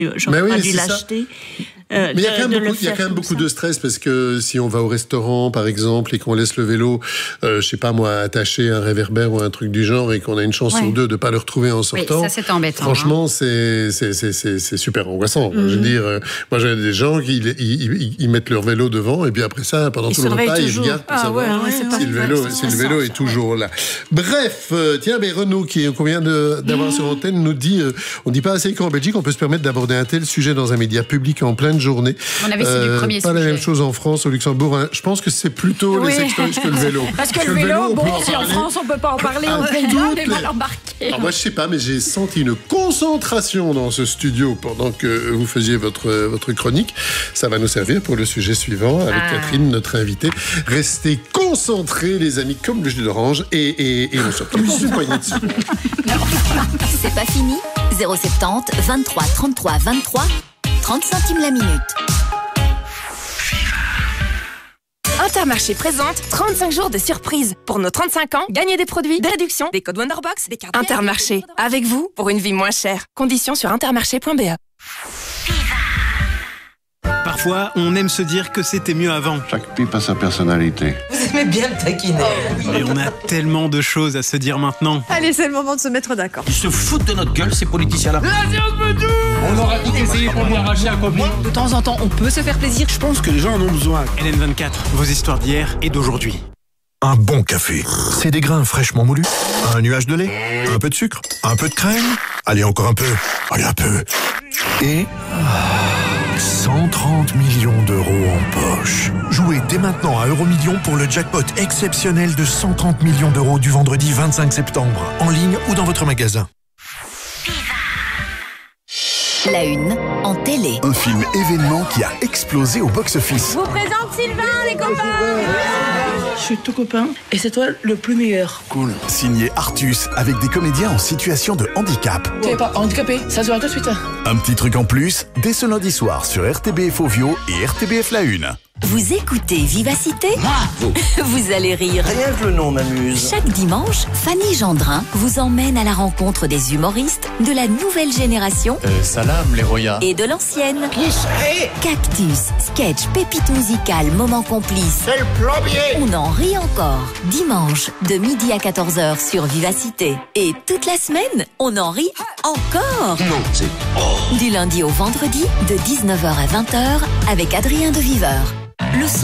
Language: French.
J'aurais pas dû l'acheter. Mais il y a quand même beaucoup de stress parce que si on va au restaurant, par exemple, et qu'on laisse le vélo, je sais pas moi, attaché à un réverbère ou un truc du genre, et qu'on a une chance sur deux de pas le retrouver en sortant. Oui, ça c'est embêtant. Franchement, c'est super angoissant. Je veux dire, moi j'ai des gens qui ils mettent leur vélo devant et puis après ça, pendant tout le repas, ils regardent pour savoir si le vélo est toujours là. Bref, tiens, mais Renaud, qu'on vient d'avoir sur antenne, nous dit, on dit pas assez qu'en Belgique, on peut se permettre d'aborder un tel sujet dans un média public en pleine journée. On avait c'est du premier pas sujet. La même chose en France, au Luxembourg. Hein. Je pense que c'est plutôt les sextoys que le vélo. Parce que le vélo, si en France on peut pas en parler, on est mal embarqué. Alors moi je sais pas, mais j'ai senti une concentration dans ce studio pendant que vous faisiez votre chronique. Ça va nous servir pour le sujet suivant avec Catherine, notre invitée. Restez concentrés, les amis, comme le jus d'orange et on se retrouve une poignée dessus. C'est pas fini. 070 23 33 23 30 centimes la minute. Intermarché présente 35 jours de surprise. Pour nos 35 ans, gagnez des produits, des réductions, des codes Wonderbox, des cartes. Intermarché, avec vous pour une vie moins chère. Conditions sur intermarché.be. Parfois, on aime se dire que c'était mieux avant. Chaque pipe a sa personnalité. Vous aimez bien le taquiner. Et on a tellement de choses à se dire maintenant. Allez, c'est le moment de se mettre d'accord. Ils se foutent de notre gueule, ces politiciens-là. On aura tout essayé pour lui arracher un copine. De temps en temps, on peut se faire plaisir. Je pense que les gens en ont besoin. LN24, vos histoires d'hier et d'aujourd'hui. Un bon café, c'est des grains fraîchement moulus, un nuage de lait, un peu de sucre, un peu de crème, allez encore un peu, allez un peu, et 130 millions d'euros en poche. Jouez dès maintenant à Euromillions pour le jackpot exceptionnel de 130 millions d'euros du vendredi 25 septembre, en ligne ou dans votre magasin. La une en télé. Un film événement qui a explosé au box-office. Je vous présente Sylvain, les copains. Je suis tout copain et c'est toi le plus meilleur. Cool. Signé Artus, avec des comédiens en situation de handicap. Tu n'es pas handicapé, ça se voit tout de suite. Un petit truc en plus, dès ce lundi soir sur RTBF Ovio et RTBF La Une. Vous écoutez Vivacité ? Vous allez rire. Rien que le nom m'amuse. Chaque dimanche, Fanny Gendrin vous emmène à la rencontre des humoristes de la nouvelle génération Salam, les Roya. et de l'ancienne. Qui serait Cactus, sketch, pépite musicale, moment complice. C'est le plombier. On en rit encore. Dimanche, de midi à 14h sur Vivacité. Et toute la semaine, on en rit encore. Non, c'est... Du lundi au vendredi, de 19h à 20h, avec Adrien de Viveur. Le son